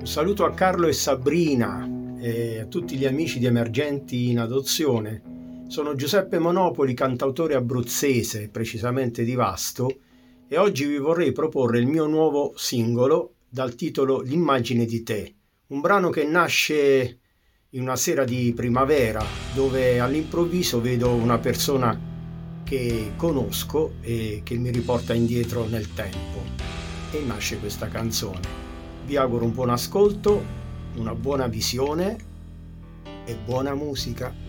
Un saluto a Carlo e Sabrina e a tutti gli amici di Emergenti in Adozione. Sono Giuseppe Monopoli, cantautore abruzzese, precisamente di Vasto, e oggi vi vorrei proporre il mio nuovo singolo dal titolo L'immagine di te, un brano che nasce in una sera di primavera dove all'improvviso vedo una persona che conosco e che mi riporta indietro nel tempo e nasce questa canzone. Vi auguro un buon ascolto, una buona visione e buona musica.